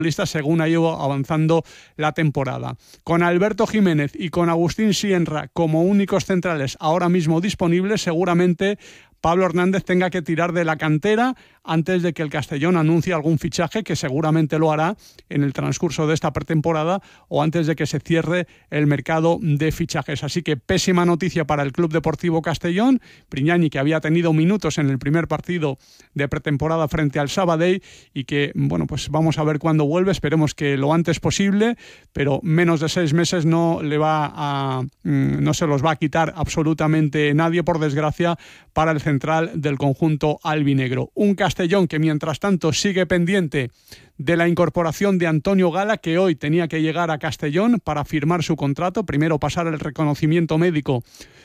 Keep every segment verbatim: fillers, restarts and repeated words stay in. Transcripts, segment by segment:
según ha ido avanzando la temporada. Con Alberto Jiménez y con Agustín Sienra como únicos centrales ahora mismo disponibles, seguramente Pablo Hernández tenga que tirar de la cantera antes de que el Castellón anuncie algún fichaje, que seguramente lo hará en el transcurso de esta pretemporada o antes de que se cierre el mercado de fichajes. Así que pésima noticia para el Club Deportivo Castellón. Priñani, que había tenido minutos en el primer partido de pretemporada frente al Sabadell y que, bueno, pues vamos a ver cuándo vuelve. Esperemos que lo antes posible, pero menos de seis meses no le va a, no se los va a quitar absolutamente nadie, por desgracia, para el central del conjunto albinegro. Un Castellón que mientras tanto sigue pendiente de la incorporación de Antonio Gala, que hoy tenía que llegar a Castellón para firmar su contrato, primero pasar el reconocimiento médico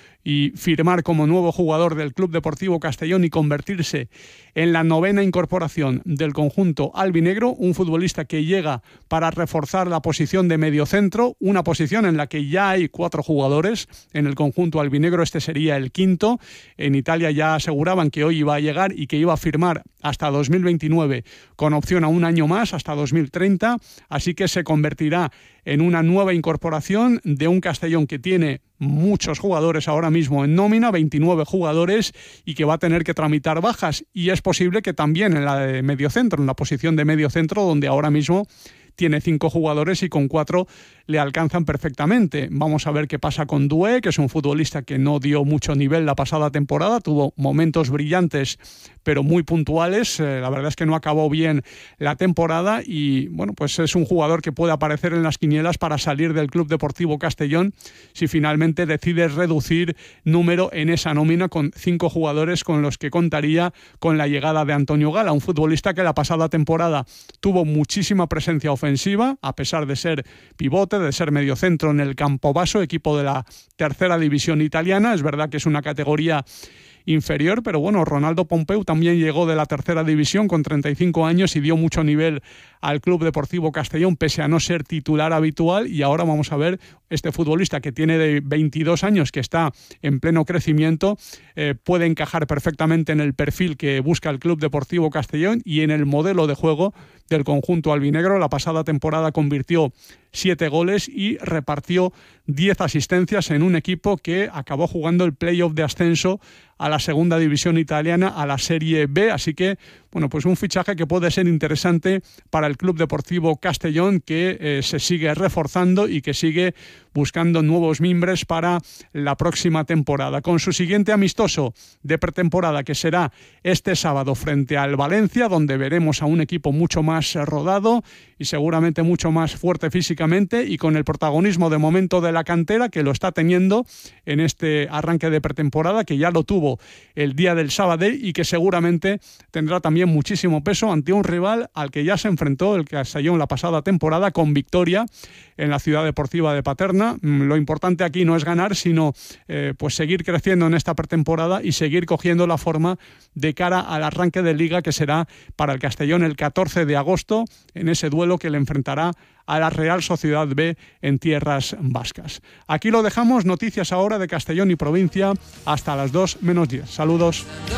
y firmar como nuevo jugador del Club Deportivo Castellón y convertirse en la novena incorporación del conjunto albinegro, un futbolista que llega para reforzar la posición de mediocentro, una posición en la que ya hay cuatro jugadores en el conjunto albinegro, este sería el quinto. En Italia ya aseguraban que hoy iba a llegar y que iba a firmar hasta dos mil veintinueve con opción a un año más, hasta dos mil treinta, así que se convertirá en una nueva incorporación de un Castellón que tiene muchos jugadores ahora mismo en nómina, veintinueve jugadores, y que va a tener que tramitar bajas, y es posible que también en la de mediocentro, en la posición de mediocentro, donde ahora mismo tiene cinco jugadores y con cuatro le alcanzan perfectamente. Vamos a ver qué pasa con Doué, que es un futbolista que no dio mucho nivel la pasada temporada, tuvo momentos brillantes pero muy puntuales. Eh, la verdad es que no acabó bien la temporada y bueno, pues es un jugador que puede aparecer en las quinielas para salir del Club Deportivo Castellón si finalmente decide reducir número en esa nómina con cinco jugadores con los que contaría con la llegada de Antonio Gala, un futbolista que la pasada temporada tuvo muchísima presencia ofensiva, a pesar de ser pivote, de ser mediocentro en el Campobasso, equipo de la tercera división italiana. Es verdad que es una categoría inferior, pero bueno, Ronaldo Pompeu también llegó de la tercera división con treinta y cinco años y dio mucho nivel al Club Deportivo Castellón, pese a no ser titular habitual, y ahora vamos a ver este futbolista que tiene de veintidós años, que está en pleno crecimiento, eh, puede encajar perfectamente en el perfil que busca el Club Deportivo Castellón y en el modelo de juego del conjunto albinegro. La pasada temporada convirtió siete goles y repartió diez asistencias en un equipo que acabó jugando el playoff de ascenso a la segunda división italiana, a la Serie B, así que bueno, pues un fichaje que puede ser interesante para el Club Deportivo Castellón, que eh, se sigue reforzando y que sigue buscando nuevos mimbres para la próxima temporada. Con su siguiente amistoso de pretemporada, que será este sábado frente al Valencia, donde veremos a un equipo mucho más rodado y seguramente mucho más fuerte físicamente, y con el protagonismo de momento de la cantera, que lo está teniendo en este arranque de pretemporada, que ya lo tuvo el día del sábado y que seguramente tendrá también muchísimo peso ante un rival al que ya se enfrentó el Castellón la pasada temporada con victoria en la Ciudad Deportiva de Paterna. Lo importante aquí no es ganar, sino eh, pues seguir creciendo en esta pretemporada y seguir cogiendo la forma de cara al arranque de Liga, que será para el Castellón el catorce de agosto, en ese duelo que le enfrentará a la Real Sociedad B en tierras vascas. Aquí lo dejamos. Noticias ahora de Castellón y provincia hasta las dos menos diez. Saludos.